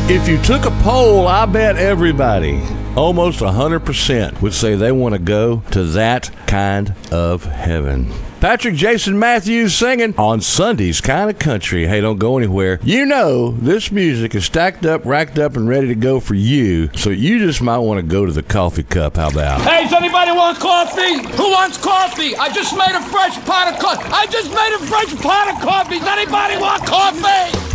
If you took a poll, I bet everybody, almost 100%, would say they want to go to that kind of heaven. Patrick Jason Matthews singing on Sunday's Kind of Country. Hey, don't go anywhere. You know, this music is stacked up, racked up, and ready to go for you, so you just might want to go to the coffee cup. How about? Hey, does anybody want coffee? Who wants coffee? I just made a fresh pot of coffee. Does anybody want coffee?